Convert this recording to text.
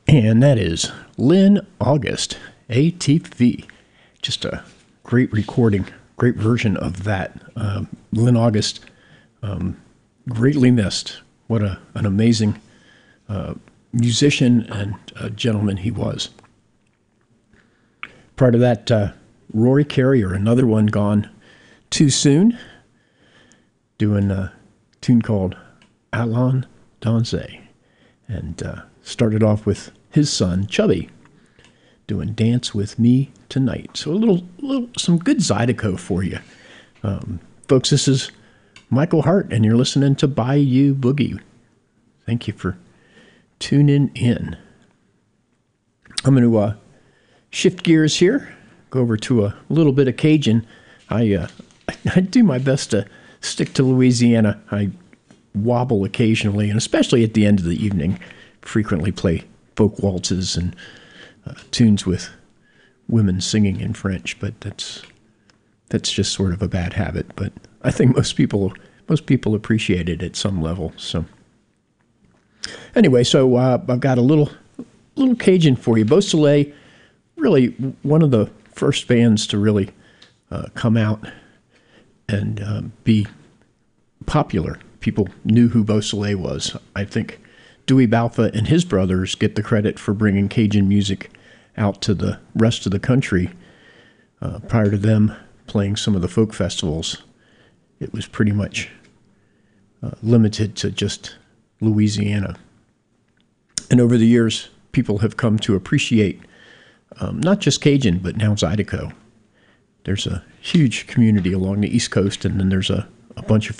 And that is Lynn August, ATV. Just a great recording, great version of that. Lynn August, greatly missed. What an amazing musician and gentleman he was. Part of that, Rory Carrier, another one gone too soon, doing a tune called Allons Danser, and started off with his son Chubby doing Dance With Me Tonight. So some good Zydeco for you. Folks, this is Michael Hart, and you're listening to Bayou Boogie. Thank you for tuning in. I'm going to shift gears here, go over to a little bit of Cajun. I do my best to stick to Louisiana. I wobble occasionally, and especially at the end of the evening, frequently play folk waltzes and tunes with women singing in French, but that's just sort of a bad habit. But I think most people appreciate it at some level. So anyway, so I've got a little Cajun for you. Beausoleil, really one of the first bands to really come out and be popular. People knew who Beausoleil was. I think Dewey Balfa and his brothers get the credit for bringing Cajun music out to the rest of the country. Prior to them playing some of the folk festivals, it was pretty much limited to just Louisiana. And over the years, people have come to appreciate not just Cajun, but now Zydeco. There's a huge community along the East Coast, and then there's a bunch of